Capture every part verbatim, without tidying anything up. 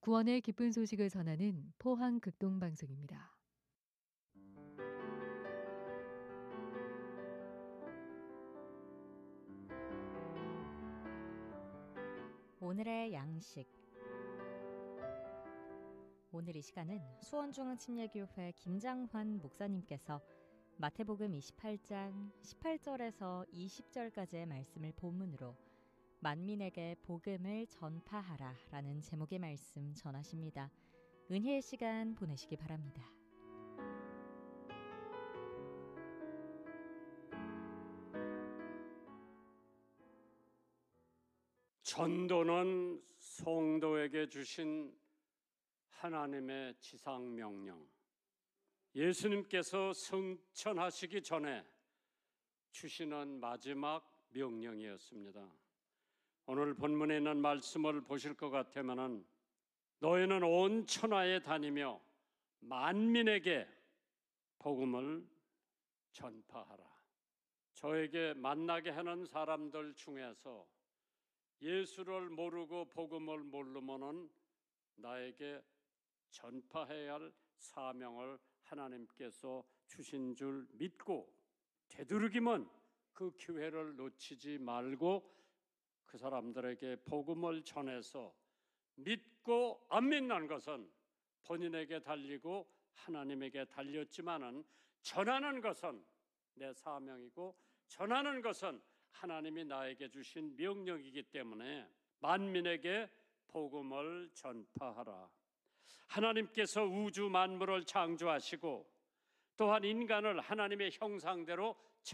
구원의 기쁜 소식을 전하는 포항 극동방송입니다. 오늘의 양식. 오늘 이 시간은 수원중앙침례교회 김장환 목사님께서 마태복음 이십팔 장 십팔 절에서 이십 절까지의 말씀을 본문으로 만민에게 복음을 전파하라 라는 제목의 말씀 전하십니다. 은혜의 시간 보내시기 바랍니다. 전도는 성도에게 주신 하나님의 지상명령, 예수님께서 승천하시기 전에 주시는 마지막 명령이었습니다. 오늘 본문에 있는 말씀을 보실 것 같으면 너희는 온 천하에 다니며 만민에게 복음을 전파하라. 저에게 만나게 하는 사람들 중에서 예수를 모르고 복음을 모르면은 나에게 전파해야 할 사명을 하나님께서 주신 줄 믿고 되도록이면 그 기회를 놓치지 말고 그 사람들에게 복음을 전해서 믿고 안 믿는 것은 본인에게 달리고 하나님에게 달렸지만은 전하는 것은 내 사명이고 전하는 것은 하나님이 나에게 주신 명령이기 때문에 만민에게 복음을 전파하라. 하나님께서 우주 만물을 창조하시고 또한 인간을 하나님의 형상대로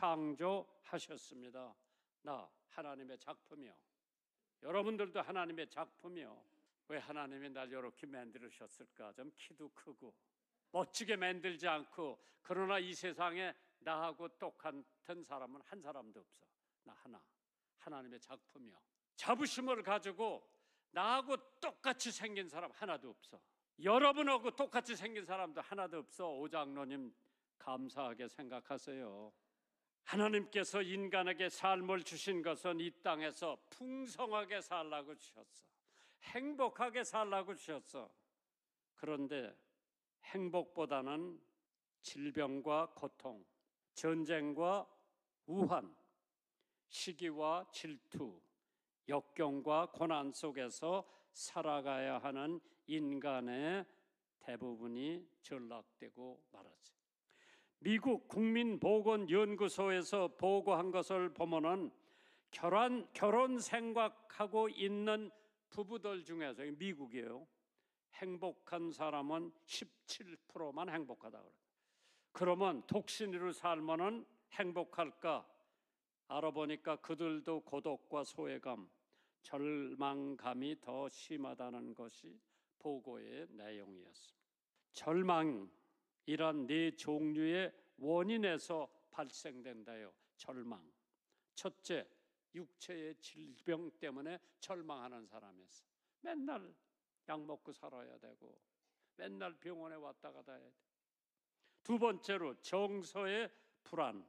창조하셨습니다. 나 하나님의 작품이요. 여러분들도 하나님의 작품이요. 왜 하나님이 날 이렇게 만들으셨을까? 좀 키도 크고 멋지게 만들지 않고, 그러나 이 세상에 나하고 똑같은 사람은 한 사람도 없어. 나 하나, 하나님의 작품이요. 자부심을 가지고 나하고 똑같이 생긴 사람 하나도 없어. 여러분하고 똑같이 생긴 사람도 하나도 없어. 오장로님 감사하게 생각하세요. 하나님께서 인간에게 삶을 주신 것은 이 땅에서 풍성하게 살라고 주셨어. 행복하게 살라고 주셨어. 그런데 행복보다는 질병과 고통, 전쟁과 우환, 시기와 질투, 역경과 고난 속에서 살아가야 하는 인간의 대부분이 전락되고 말았어요. 미국 국민보건연구소에서 보고한 것을 보면은 결혼, 결혼 생각하고 있는 부부들 중에서, 미국이에요, 행복한 사람은 십칠 퍼센트만 행복하다고 그래요. 그러면 독신으로 살면은 행복할까? 알아보니까 그들도 고독과 소외감, 절망감이 더 심하다는 것이 보고의 내용이었습니다. 절망이란 네 종류의 원인에서 발생된다요. 절망. 첫째, 육체의 질병 때문에 절망하는 사람이었어. 맨날 약 먹고 살아야 되고 맨날 병원에 왔다 갔다 해야 돼. 두 번째로 정서의 불안,